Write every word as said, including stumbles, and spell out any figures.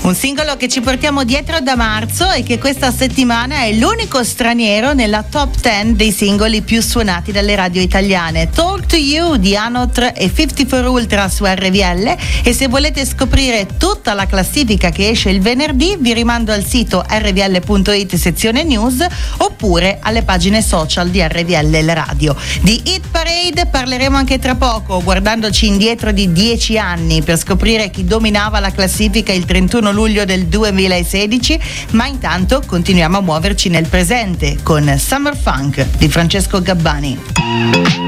Un singolo che ci portiamo dietro da marzo e che questa settimana è l'unico straniero nella top dieci dei singoli più suonati dalle radio italiane. Talk to You di Anotr e cinquantaquattro Ultra su R V L, e se volete scoprire tutta la classifica che esce il venerdì vi rimando al sito erre vu elle punto it sezione news oppure alle pagine social di R V L la radio. Di Hit Parade parleremo anche tra poco, guardandoci indietro di dieci anni per scoprire chi dominava la classifica il trentuno luglio del duemilasedici, ma intanto continuiamo a muoverci nel presente con Summer Funk di Francesco Gabbani.